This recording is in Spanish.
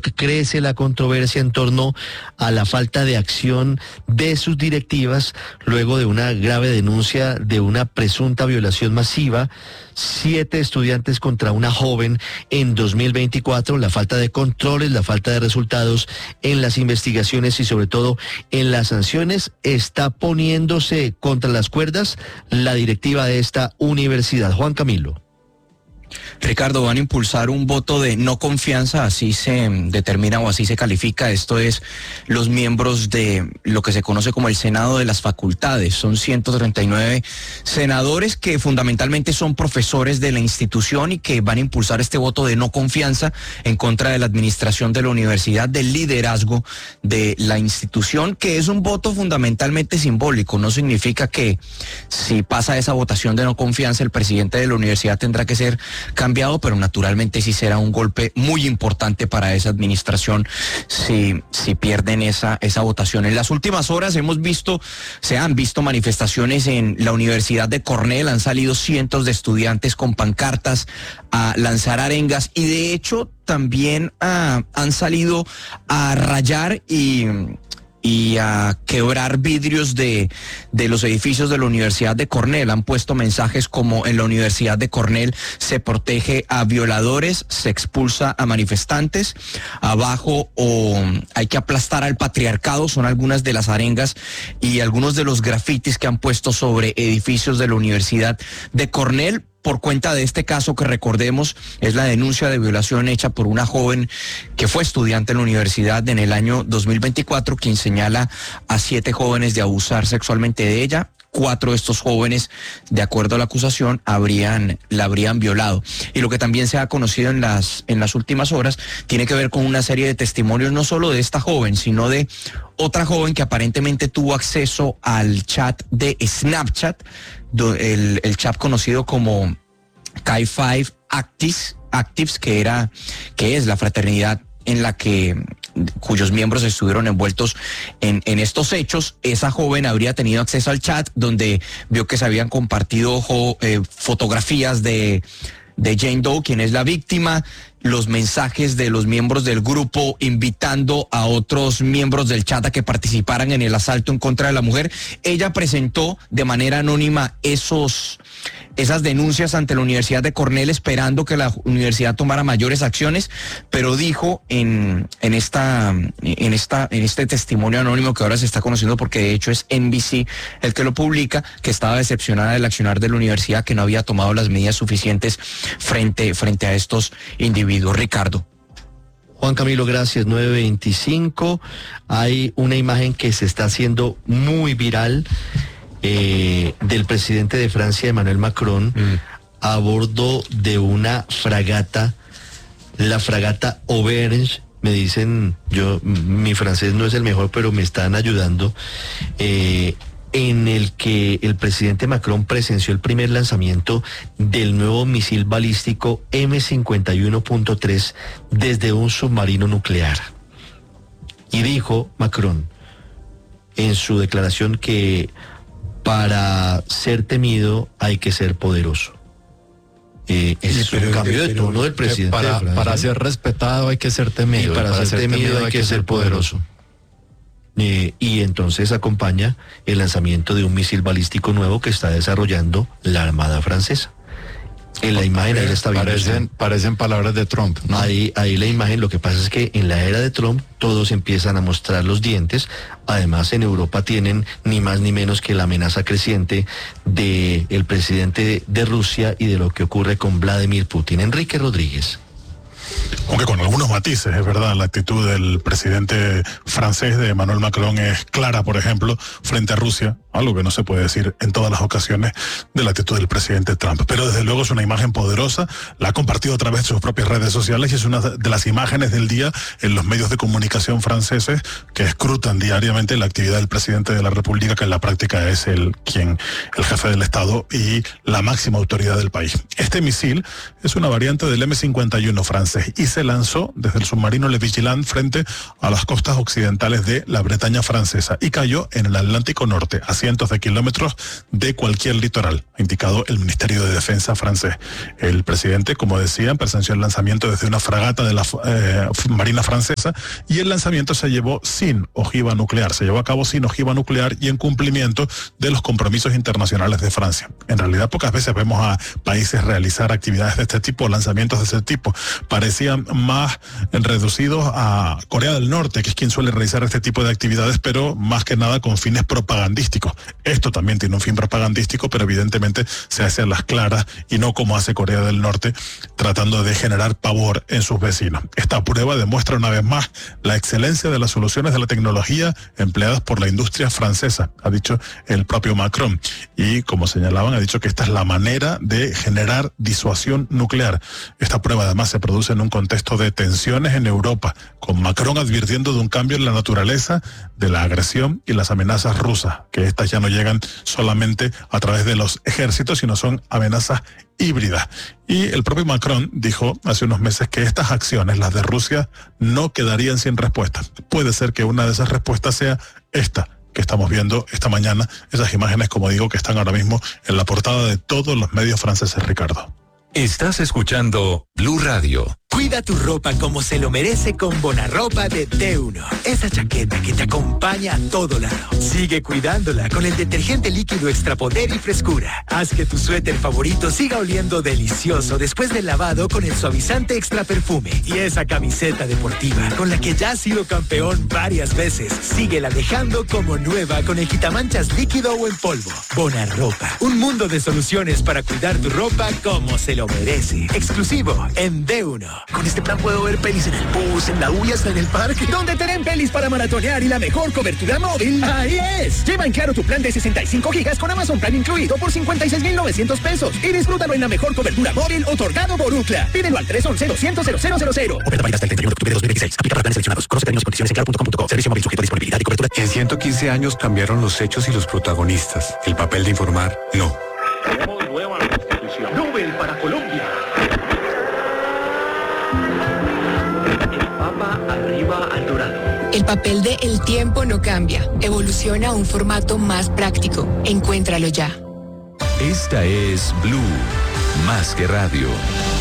TikTok crece la controversia en torno a la falta de acción de sus directivas luego de una grave denuncia de una presunta violación masiva. 7 estudiantes contra una joven en 2024, la falta de controles, la falta de resultados en las investigaciones y sobre todo en las sanciones está poniéndose contra las cuerdas la directiva de esta universidad. Juan Camilo. Ricardo, van a impulsar un voto de no confianza, así se determina o así se califica. Esto es los miembros de lo que se conoce como el Senado de las Facultades. Son 139 senadores que fundamentalmente son profesores de la institución y que van a impulsar este voto de no confianza en contra de la administración de la universidad, del liderazgo de la institución, que es un voto fundamentalmente simbólico. No significa que si pasa esa votación de no confianza el presidente de la universidad tendrá que ser cambiado, pero naturalmente sí será un golpe muy importante para esa administración si pierden esa votación. En las últimas horas se han visto manifestaciones en la Universidad de Cornell, han salido cientos de estudiantes con pancartas a lanzar arengas y de hecho también han salido a rayar y a quebrar vidrios de los edificios de la Universidad de Cornell. Han puesto mensajes como: en la Universidad de Cornell se protege a violadores, se expulsa a manifestantes, abajo o hay que aplastar al patriarcado. Son algunas de las arengas y algunos de los grafitis que han puesto sobre edificios de la Universidad de Cornell, por cuenta de este caso que, recordemos, es la denuncia de violación hecha por una joven que fue estudiante en la universidad en el año 2024, quien señala a 7 jóvenes de abusar sexualmente de ella. 4 de estos jóvenes, de acuerdo a la acusación, la habrían violado. Y lo que también se ha conocido en las últimas horas tiene que ver con una serie de testimonios, no solo de esta joven, sino de otra joven que aparentemente tuvo acceso al chat de Snapchat, el chat conocido como Chi-5 Actives, que es la fraternidad en la cuyos miembros estuvieron envueltos en estos hechos. Esa joven habría tenido acceso al chat donde vio que se habían compartido fotografías de Jane Doe, quien es la víctima, los mensajes de los miembros del grupo invitando a otros miembros del chat a que participaran en el asalto en contra de la mujer. Ella presentó de manera anónima esas denuncias ante la Universidad de Cornell, esperando que la universidad tomara mayores acciones, pero dijo en este testimonio anónimo, que ahora se está conociendo porque de hecho es NBC el que lo publica, que estaba decepcionada del accionar de la universidad, que no había tomado las medidas suficientes frente a estos individuos. Ricardo. Juan Camilo, gracias. 9:25. Hay una imagen que se está haciendo muy viral del presidente de Francia, Emmanuel Macron, a bordo de una fragata, la fragata Auvergne. Me dicen, mi francés no es el mejor, pero me están ayudando, en el que el presidente Macron presenció el primer lanzamiento del nuevo misil balístico M51.3 desde un submarino nuclear. Y dijo Macron en su declaración que para ser temido hay que ser poderoso. Es un cambio de tono del presidente. Para ser respetado hay que ser temido. Y para ser temido hay que ser poderoso. Y entonces acompaña el lanzamiento de un misil balístico nuevo que está desarrollando la Armada francesa. En la imagen ahí está viendo. Parecen palabras de Trump, ¿no? Ahí la imagen. Lo que pasa es que en la era de Trump todos empiezan a mostrar los dientes. Además, en Europa tienen ni más ni menos que la amenaza creciente del presidente de Rusia y de lo que ocurre con Vladimir Putin. Enrique Rodríguez. Aunque con algunos matices, es verdad, la actitud del presidente francés, de Emmanuel Macron, es clara, por ejemplo, frente a Rusia, algo que no se puede decir en todas las ocasiones de la actitud del presidente Trump. Pero desde luego es una imagen poderosa, la ha compartido a través de sus propias redes sociales y es una de las imágenes del día en los medios de comunicación franceses que escrutan diariamente la actividad del presidente de la República, que en la práctica es el jefe del Estado y la máxima autoridad del país. Este misil es una variante del M51 francés y se lanzó desde el submarino Le Vigilant frente a las costas occidentales de la Bretaña francesa y cayó en el Atlántico Norte, hacia cientos de kilómetros de cualquier litoral, ha indicado el Ministerio de Defensa francés. El presidente, como decían, presenció el lanzamiento desde una fragata de la Marina francesa, y el lanzamiento se llevó sin ojiva nuclear, se llevó a cabo sin ojiva nuclear y en cumplimiento de los compromisos internacionales de Francia. En realidad, pocas veces vemos a países realizar actividades de este tipo, lanzamientos de este tipo. Parecían más reducidos a Corea del Norte, que es quien suele realizar este tipo de actividades, pero más que nada con fines propagandísticos. Esto también tiene un fin propagandístico, pero evidentemente se hace a las claras y no como hace Corea del Norte, tratando de generar pavor en sus vecinos. Esta prueba demuestra una vez más la excelencia de las soluciones de la tecnología empleadas por la industria francesa, ha dicho el propio Macron. Y como señalaban, ha dicho que esta es la manera de generar disuasión nuclear. Esta prueba además se produce en un contexto de tensiones en Europa, con Macron advirtiendo de un cambio en la naturaleza de la agresión y las amenazas rusas, que estas ya no llegan solamente a través de los ejércitos, sino son amenazas híbridas. Y el propio Macron dijo hace unos meses que estas acciones, las de Rusia, no quedarían sin respuesta. Puede ser que una de esas respuestas sea esta que estamos viendo esta mañana, esas imágenes, como digo, que están ahora mismo en la portada de todos los medios franceses, Ricardo. Estás escuchando Blue Radio. Cuida tu ropa como se lo merece con Bonarropa de D1. Esa chaqueta que te acompaña a todo lado. Sigue cuidándola con el detergente líquido extra poder y frescura. Haz que tu suéter favorito siga oliendo delicioso después del lavado con el suavizante extra perfume. Y esa camiseta deportiva con la que ya has sido campeón varias veces, síguela dejando como nueva con el quitamanchas líquido o en polvo. Bonarropa, un mundo de soluciones para cuidar tu ropa como se lo merece. Exclusivo en D1. Con este plan puedo ver pelis en el bus, en la U y hasta en el parque. ¿Dónde tienen pelis para maratonear y la mejor cobertura móvil? ¡Ahí es! Lleva en Claro tu plan de 65 gigas con Amazon Prime incluido por 56,900 pesos. Y disfrútalo en la mejor cobertura móvil otorgado por Ookla. Pídelo al 311-200-0000. Oferta válida hasta el 31 de octubre de 2016. Aplica para planes seleccionados. Conoce términos y condiciones en claro.com.co. Servicio móvil sujeto a disponibilidad y cobertura. En 115 años cambiaron los hechos y los protagonistas. El papel de informar, no. Tenemos nueva constitución. Nobel para Colombia. El Papa arriba al dorado. El papel de El Tiempo no cambia. Evoluciona a un formato más práctico. Encuéntralo ya. Esta es Blue, más que radio.